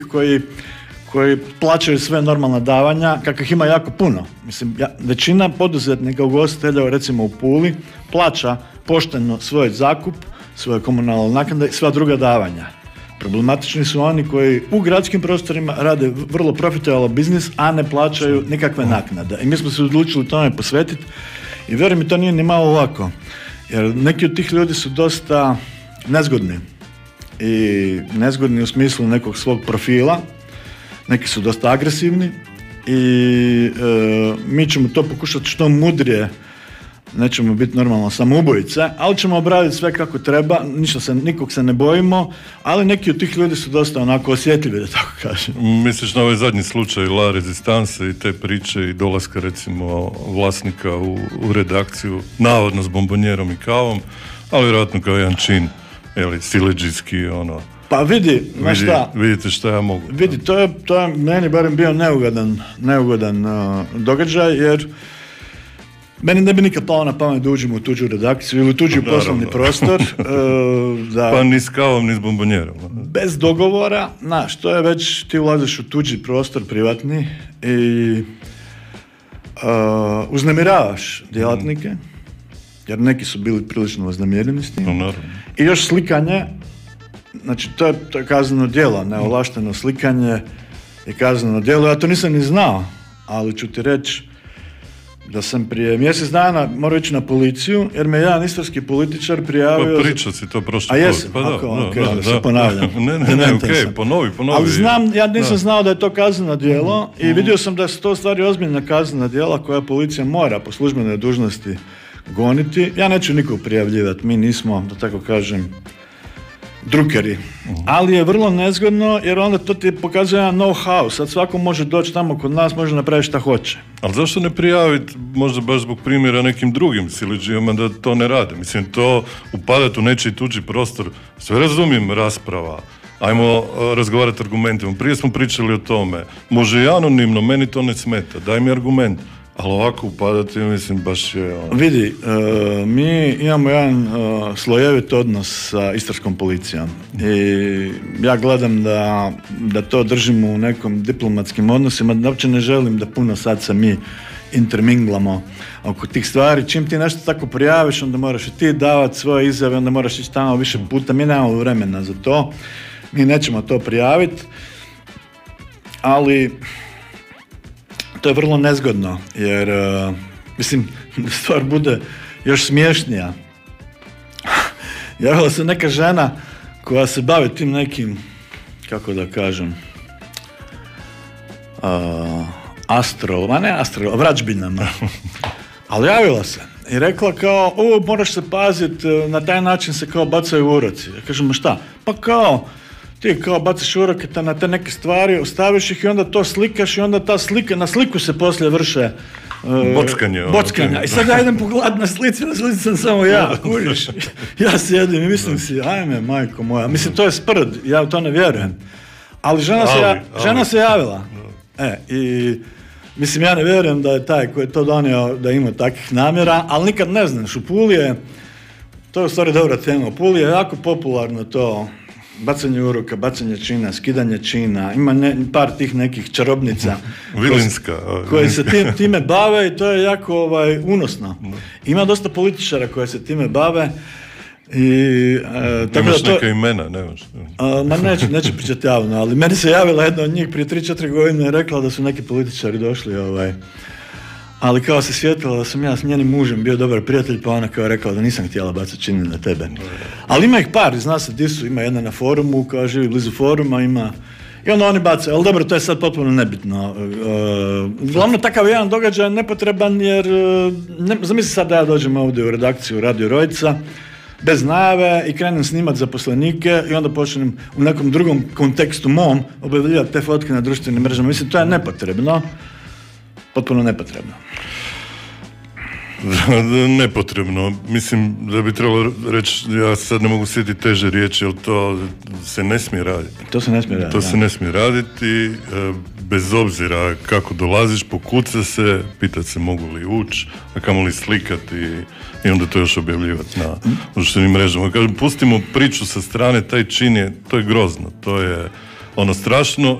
koji plaćaju sve normalna davanja, kakvih ima jako puno. Mislim, većina poduzetnika, ugostitelja, recimo u Puli, plaća pošteno svoj zakup, svoje komunalne naknade i sva druga davanja. Problematični su oni koji u gradskim prostorima rade vrlo profitabilan biznis, a ne plaćaju nikakve naknade. I mi smo se odlučili tome posvetiti i vjerujem mi, to nije ni malo lako. Jer neki od tih ljudi su dosta nezgodni. I nezgodni u smislu nekog svog profila. Neki su dosta agresivni i mi ćemo to pokušati što mudrije. Nećemo biti normalno samoubojice, ali ćemo obraditi sve kako treba, nikog se ne bojimo, ali neki od tih ljudi su dosta onako osjetljivi, da tako kažem. Misliš na ovaj zadnji slučaj La Resistance i te priče i dolaska recimo vlasnika u redakciju, navodno s bombonjerom i kavom, ali vjerojatno kao jedan čin, siledžijski, Pa vidi, vidite šta ja mogu. Vidi, to je meni barem bio neugodan događaj, jer meni ne bi nikad palo na pamet da uđemo u tuđu redakciju ili u tuđi poslovni prostor. Pa ni s kavom, ni s bombonjerom. Bez dogovora, to je već, ti ulaziš u tuđi prostor privatni i uznemiravaš djelatnike, jer neki su bili prilično uznemireni s tim. I još slikanje, znači to je kazneno djelo, neovlašteno slikanje je kazneno djelo. Ja to nisam ni znao, ali ću ti reći da sam prije mjesec dana morao ići na policiju, jer me jedan istarski političar prijavio... Pa pričao si to prošli put. A jesam, da se ponavljam. Ne, ponovi. Ali ja nisam znao da je to kazneno djelo i vidio sam da su to stvari ozbiljna kaznena djela koja policija mora po službenoj dužnosti goniti. Ja neću nikog prijavljivati, mi nismo, da tako kažem, drukeri. Ali je vrlo nezgodno, jer onda to ti pokazuje jedan know-how. Sad svako može doći tamo kod nas, može napraviti šta hoće. Ali zašto ne prijaviti, možda baš zbog primjera nekim drugim siledžijama da to ne rade? Mislim, to upadati u nečiji tuđi prostor, sve razumijem, rasprava. Ajmo razgovarati argumentima. Prije smo pričali o tome. Može i anonimno, meni to ne smeta. Daj mi argument. Ali ovako upadati, mislim, baš je... Vidi, mi imamo jedan slojevit odnos sa istarskom policijom i ja gledam da to držimo u nekom diplomatskim odnosima, da uopće ne želim da puno sad se mi interminglamo oko tih stvari. Čim ti nešto tako prijaviš, onda moraš i ti davati svoje izjave, onda moraš ići tamo više puta. Mi nemamo vremena za to, mi nećemo to prijaviti, ali... To je vrlo nezgodno, jer, mislim, stvar bude još smješnija. Javila se neka žena koja se bavi tim nekim, kako da kažem, vrađbinama. Ali javila se i rekla kao, moraš se paziti, na taj način se kao bacaju uroci. Ja kažem, šta? Pa kao, ti kao baciš uroke na te neke stvari, ostaviš ih i onda to slikaš i onda ta slika, na sliku se poslije vrše bockanja. I sad ja idem pogledat na slici sam samo ja, kužiš. Ja sjedim i mislim si, ajme, majko moja, mislim, to je sprd, ja u to ne vjerujem. Ali žena se javila. I mislim, ja ne vjerujem da je taj koji je to donio da ima takvih namjera, ali nikad ne znaš, u Puli je, to je u stvari dobra tema, u Puli je jako popularno to, bacanje uroka, bacanje čina, skidanje čina, ima par tih nekih čarobnica koje se time bave i to je jako unosno. Ima dosta političara koje se time bave i imaš neka imena, nemaš? Neću pričati javno, ali meni se javila jedna od njih prije 3-4 godine i rekla da su neki političari došli ali kao se sjetila da sam ja s njenim mužem bio dobar prijatelj, pa ona kao rekla da nisam htjela bacati čini na tebe. Ali ima ih par, zna se di su, ima jedna na forumu koja živi blizu foruma, ima i onda oni bacaju, ali dobro, to je sad potpuno nebitno. Glavno, takav jedan događaj nepotreban, jer zamisli sad da ja dođem ovdje u redakciju Radio Rojca bez najave i krenem snimat zaposlenike i onda počnem u nekom drugom kontekstu mom objavljivati te fotke na društvenim mrežama. Mislim, to je nepotrebno. Potpuno nepotrebno. Nepotrebno. Mislim da bi trebalo reći, ja sad ne mogu sjetiti teže riječi, ali to se ne smije raditi. To se ne smije raditi. To se ne smije raditi, bez obzira kako dolaziš, pokuca se, pitat se mogu li ući, a kamo li slikati i onda to još objavljivati na društvenim mrežama. Kažem, pustimo priču sa strane, taj čin je, to je grozno, to je ono strašno